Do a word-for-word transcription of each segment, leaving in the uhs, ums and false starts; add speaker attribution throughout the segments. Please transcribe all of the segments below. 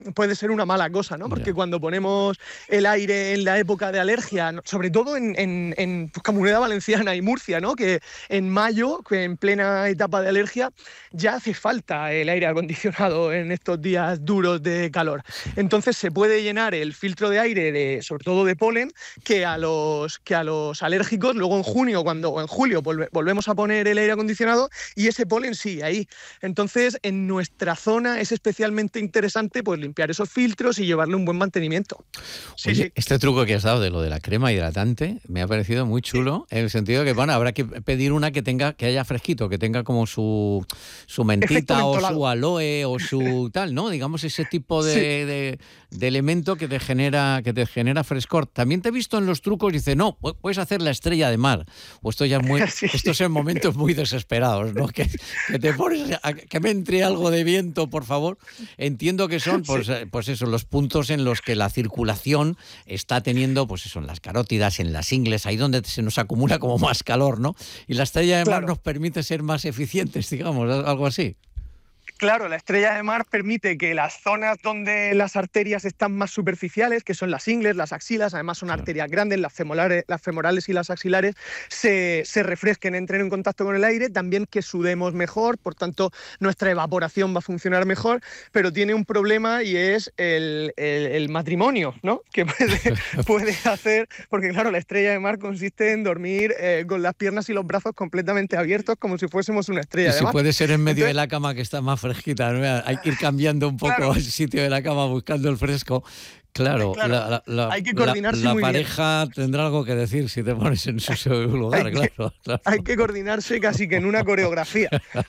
Speaker 1: puede ser una mala cosa, ¿no? Porque yeah. cuando ponemos el aire en la época de alergia, sobre todo en, en, en Comunidad Valenciana y Murcia, ¿no? Que en mayo, que en plena etapa de alergia, ya hace falta el aire acondicionado en estos días duros de calor. Entonces se puede llenar el filtro de aire, de, sobre todo de polen, que a los, que a los alérgicos, luego en junio cuando, o en julio volve, volvemos a poner el aire acondicionado y ese polen sigue ahí. Entonces en nuestra zona es especialmente interesante pues limpiar esos filtros y llevarle un buen mantenimiento. Sí,
Speaker 2: Oye,
Speaker 1: sí.
Speaker 2: Este truco que has dado de lo de la crema hidratante me ha parecido muy chulo, sí. en el sentido de que, bueno, habrá que pedir una que tenga, que haya fresquito, que tenga como su, su mentita o su aloe o su tal, ¿no? Digamos ese tipo de, sí. de, de elemento que te genera, que te genera frescor. También te he visto en los trucos y dice, no, puedes hacer la estrella de mar. O esto ya es muy, sí. estos son momentos muy desesperados, ¿no? Que, que te pones a, que me entre algo de viento, por favor. Entiendo que son, pues, sí. pues eso, los puntos en los que la circulación está teniendo, pues eso, en las carótidas, en las ingles, ahí donde se nos acumula como más calor, ¿no? Y la estrella de mar claro. nos permite ser más eficientes, digamos, algo así.
Speaker 1: Claro, la estrella de mar permite que las zonas donde las arterias están más superficiales, que son las ingles, las axilas, además son claro. arterias grandes, las femorales, las femorales y las axilares, se, se refresquen, entren en contacto con el aire, también que sudemos mejor, por tanto nuestra evaporación va a funcionar mejor, pero tiene un problema y es el, el, el matrimonio, ¿no? Que puede, puede hacer, porque claro, la estrella de mar consiste en dormir eh, con las piernas y los brazos completamente abiertos como si fuésemos una estrella
Speaker 2: y
Speaker 1: de
Speaker 2: si
Speaker 1: mar.
Speaker 2: puede ser en medio
Speaker 1: Entonces,
Speaker 2: de la cama que está más fresquita, ¿no? Hay que ir cambiando un poco claro. el sitio de la cama buscando el fresco. Claro,
Speaker 1: claro.
Speaker 2: La, la, la,
Speaker 1: hay que coordinarse
Speaker 2: la, la
Speaker 1: muy
Speaker 2: pareja bien. Tendrá algo que decir si te pones en su lugar,
Speaker 1: hay
Speaker 2: claro,
Speaker 1: que,
Speaker 2: claro.
Speaker 1: Hay que coordinarse casi que en una coreografía.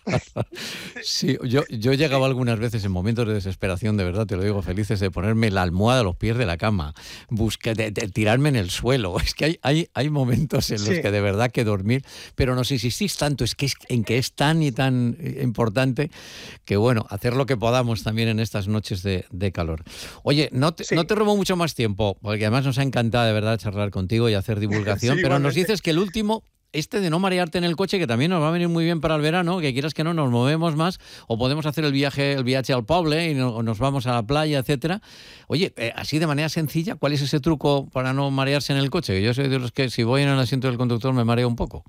Speaker 2: Sí, yo, yo he llegado algunas veces en momentos de desesperación, de verdad, te lo digo, felices, de ponerme la almohada a los pies de la cama, busque, de, de tirarme en el suelo. Es que hay, hay, hay momentos en los sí. que de verdad que dormir, pero nos insistís tanto, es que es, en que es tan y tan importante que, bueno, hacer lo que podamos también en estas noches de, de calor. Oye, no te, sí. no te robo mucho más tiempo, porque además nos ha encantado de verdad charlar contigo y hacer divulgación, sí, pero igualmente. Nos dices que el último, este de no marearte en el coche, que también nos va a venir muy bien para el verano, que quieras que no, nos movemos más, o podemos hacer el viaje el viaje al poble y no, nos vamos a la playa, etcétera. Oye, eh, así de manera sencilla, ¿cuál es ese truco para no marearse en el coche? Yo soy de los que si voy en el asiento del conductor me mareo un poco.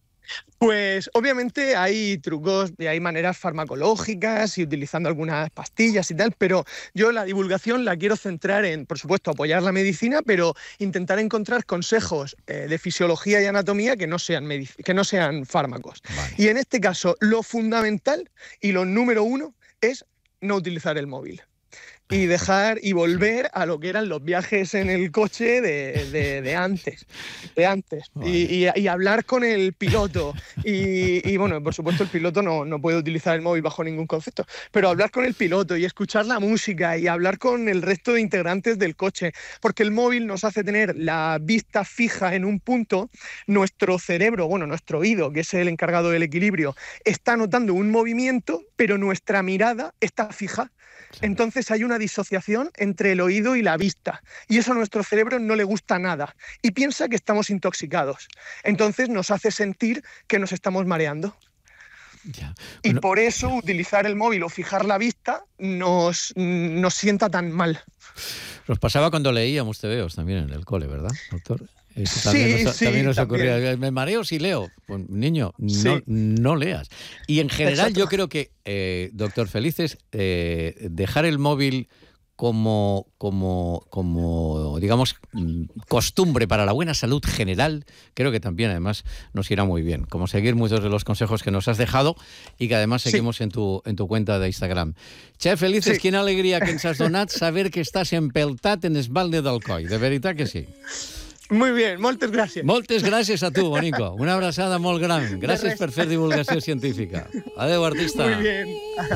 Speaker 1: Pues obviamente hay trucos y hay maneras farmacológicas y utilizando algunas pastillas y tal, pero yo la divulgación la quiero centrar en, por supuesto, apoyar la medicina, pero intentar encontrar consejos eh, de fisiología y anatomía que no sean, medic- que no sean fármacos. Vale. Y en este caso, lo fundamental y lo número uno es no utilizar el móvil. Y dejar y volver a lo que eran los viajes en el coche de, de, de antes, de antes. Vale. Y, y, y hablar con el piloto. Y, y bueno, por supuesto el piloto no, no puede utilizar el móvil bajo ningún concepto, pero hablar con el piloto y escuchar la música y hablar con el resto de integrantes del coche, porque el móvil nos hace tener la vista fija en un punto, nuestro cerebro, bueno, nuestro oído, que es el encargado del equilibrio, está notando un movimiento, pero nuestra mirada está fija. Entonces hay una disociación entre el oído y la vista y eso a nuestro cerebro no le gusta nada y piensa que estamos intoxicados. Entonces nos hace sentir que nos estamos mareando. Ya. Bueno, y por eso utilizar el móvil o fijar la vista nos, nos sienta tan mal.
Speaker 2: Nos pasaba cuando leíamos tebeos también en el cole, ¿verdad, doctor? Eso también
Speaker 1: sí,
Speaker 2: nos,
Speaker 1: sí,
Speaker 2: también nos
Speaker 1: también.
Speaker 2: ocurría. Me mareo si leo. Pues, niño, no,
Speaker 1: sí.
Speaker 2: no leas. Y en general
Speaker 1: Exacto.
Speaker 2: yo creo que, eh, doctor Felices, eh, dejar el móvil como, como, como, digamos, costumbre para la buena salud general, creo que también además nos irá muy bien. Como seguir muchos de los consejos que nos has dejado y que además seguimos sí. en tu en tu cuenta de Instagram. Che, Felices, sí. quina alegria que ens has donat saber que estàs empeltat en el balde d'Alcoi. De veritat que sí.
Speaker 1: Muy bien, moltes gràcies.
Speaker 2: Moltes gràcies a tu, Bonico. Una abraçada molt gran. Gràcies per fer divulgació científica. Adéu, artista.
Speaker 1: Muy bien.